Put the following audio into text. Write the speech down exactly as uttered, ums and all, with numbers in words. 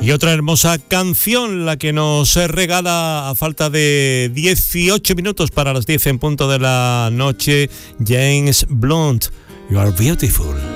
Y otra hermosa canción, la que nos regala a falta de dieciocho minutos para las diez en punto de la noche, James Blunt, You Are Beautiful.